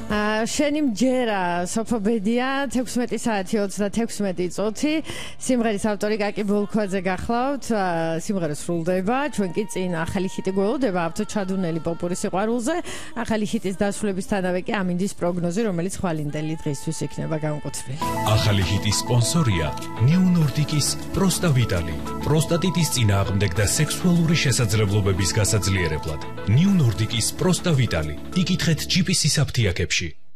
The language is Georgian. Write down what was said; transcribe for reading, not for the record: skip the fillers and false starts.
შენი მჯერა სოფობედია 16 საათი 36 წუთი სიმღერის ავტორი კაკი ბოლქვაძე გახლავთ სიმღერა სრულდება ჩვენ კი წინ ახალი ჰიტი გველოდება ავტო ჩადუნელი პოპური სიყვარულზე ახალი ჰიტის დასრულებისთანავე კი ამინდის პროგნოზი რომელიც ხვალინდელი დღისთვის იქნება განკუთვნილი ახალი ჰიტის სპონსორია New Nordic-ის პროსტა ვიტალი პროსტატიტის წინააღმდეგ და სექსუალური შესაძლებლობების გასაძლიერებლად New Nordic-ის პროსტა ვიტალი იკითხეთ GPS-ის აფთიაქებში